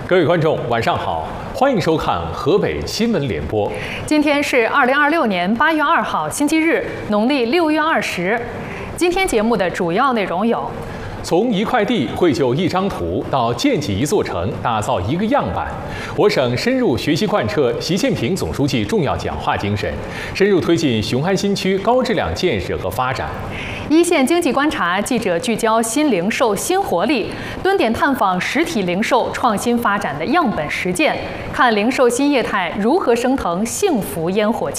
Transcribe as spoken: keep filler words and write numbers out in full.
各位观众，晚上好，欢迎收看河北新闻联播。 今天是二零二六年八月二号，星期日，农历六月二十。今天节目的主要内容有： 从一块地绘就一张图，到建起一座城，打造一个样板，我省深入学习贯彻习近平总书记重要讲话精神，深入推进雄安新区高质量建设和发展。 一线经济观察记者聚焦新零售新活力，蹲点探访实体零售创新发展的样本实践，看零售新业态如何升腾幸福烟火气。